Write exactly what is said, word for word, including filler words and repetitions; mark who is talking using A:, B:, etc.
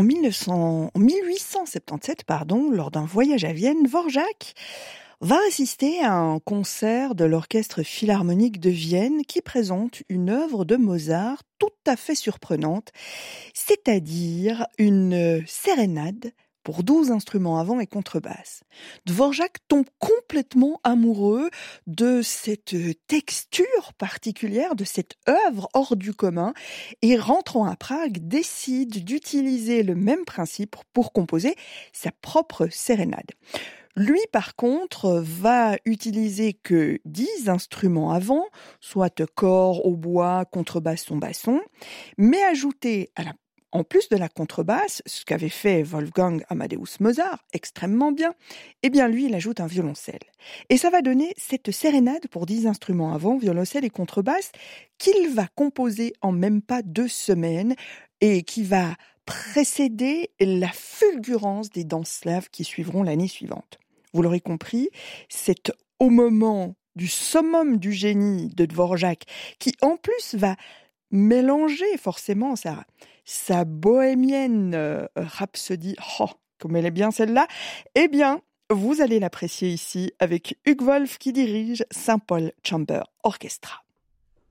A: En mille neuf cents en mille huit cent soixante-dix-sept, pardon, lors d'un voyage à Vienne, Dvorak va assister à un concert de l'Orchestre philharmonique de Vienne qui présente une œuvre de Mozart tout à fait surprenante, c'est-à-dire une sérénade pour douze instruments à vent et contrebasse. Dvorak tombe complètement amoureux de cette texture particulière, de cette œuvre hors du commun, et rentrant à Prague, décide d'utiliser le même principe pour composer sa propre sérénade. Lui, par contre, va utiliser que dix instruments à vent, soit cor, hautbois, contrebasse, son basson, mais ajouter à la en plus de la contrebasse, ce qu'avait fait Wolfgang Amadeus Mozart, extrêmement bien, eh bien lui, il ajoute un violoncelle. Et ça va donner cette sérénade pour dix instruments à vent, violoncelle et contrebasse, qu'il va composer en même pas deux semaines et qui va précéder la fulgurance des danses slaves qui suivront l'année suivante. Vous l'aurez compris, c'est au moment du summum du génie de Dvorak, qui en plus va mélanger forcément sa, sa bohémienne euh, rhapsodie, oh, comme elle est bien celle-là, eh bien, vous allez l'apprécier ici avec Hugues Wolf qui dirige Saint Paul Chamber Orchestra.